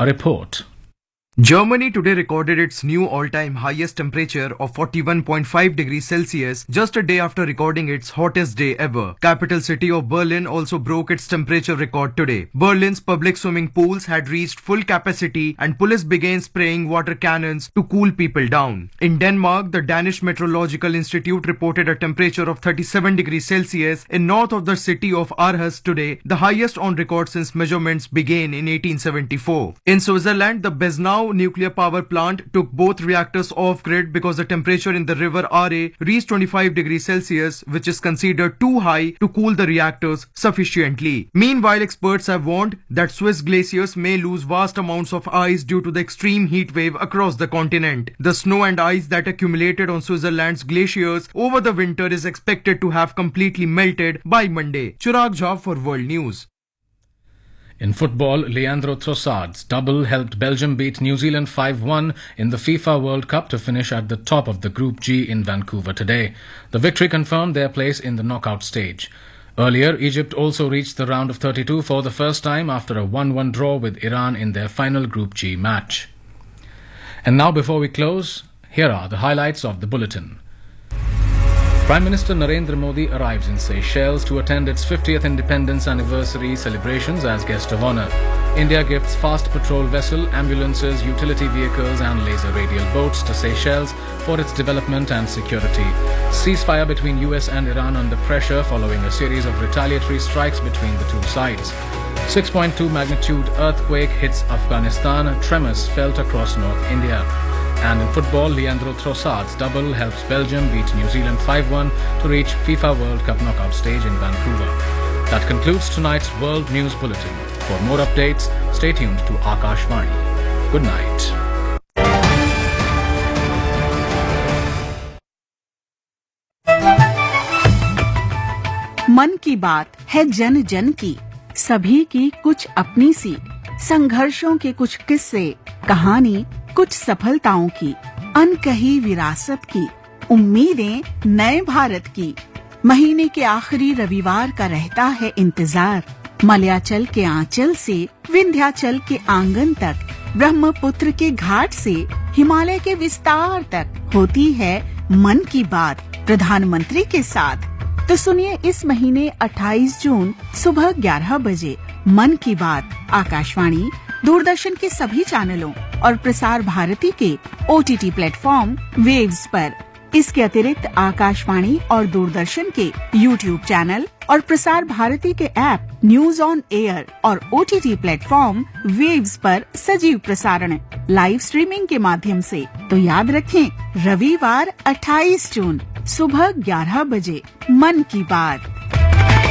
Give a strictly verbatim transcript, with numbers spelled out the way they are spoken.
A report. Germany today recorded its new all-time highest temperature of forty-one point five degrees Celsius just a day after recording its hottest day ever. Capital city of Berlin also broke its temperature record today. Berlin's public swimming pools had reached full capacity and police began spraying water cannons to cool people down. In Denmark, the Danish Meteorological Institute reported a temperature of thirty-seven degrees Celsius in north of the city of Aarhus today, the highest on record since measurements began in eighteen seventy-four. In Switzerland, the Besnau nuclear power plant took both reactors off-grid because the temperature in the river Aare reached twenty-five degrees Celsius, which is considered too high to cool the reactors sufficiently. Meanwhile, experts have warned that Swiss glaciers may lose vast amounts of ice due to the extreme heat wave across the continent. The snow and ice that accumulated on Switzerland's glaciers over the winter is expected to have completely melted by Monday. Chirag Jha for World News. In football, Leandro Trossard's double helped Belgium beat New Zealand five one in the FIFA World Cup to finish at the top of the Group G in Vancouver today. The victory confirmed their place in the knockout stage. Earlier, Egypt also reached the round of thirty-two for the first time after a one one draw with Iran in their final Group G match. And now, before we close, here are the highlights of the bulletin. Prime Minister Narendra Modi arrives in Seychelles to attend its fiftieth independence anniversary celebrations as guest of honour. India gifts fast patrol vessel, ambulances, utility vehicles and laser radial boats to Seychelles for its development and security. Ceasefire between U S and Iran under pressure following a series of retaliatory strikes between the two sides. six point two magnitude earthquake hits Afghanistan, tremors felt across North India. And in football, Leandro Trossard's double helps Belgium beat New Zealand five one to reach FIFA World Cup knockout stage in Vancouver. That concludes tonight's World News Bulletin. For more updates, stay tuned to Akashvani. Good night. मन की बात है जन जन की, सभी की कुछ अपनी सी, संघर्षों के कुछ किस्से, कहानी कुछ सफलताओं की, अनकही विरासत की, उम्मीदें नए भारत की। महीने के आखिरी रविवार का रहता है इंतजार। मलयाचल के आंचल से विंध्याचल के आंगन तक, ब्रह्मपुत्र के घाट से हिमालय के विस्तार तक होती है मन की बात प्रधानमंत्री के साथ। तो सुनिए इस महीने अट्ठाईस जून सुबह ग्यारह बजे मन की बात आकाशवाणी, दूरदर्शन के सभी चैनलों और प्रसार भारती के ओटीटी प्लेटफॉर्म वेव्स पर। इसके अतिरिक्त आकाशवाणी और दूरदर्शन के यूट्यूब चैनल और प्रसार भारती के ऐप न्यूज ऑन एयर और ओटीटी प्लेटफॉर्म वेव्स पर सजीव प्रसारण लाइव स्ट्रीमिंग के माध्यम से। तो याद रखें, रविवार अट्ठाईस जून सुबह ग्यारह बजे मन की बात।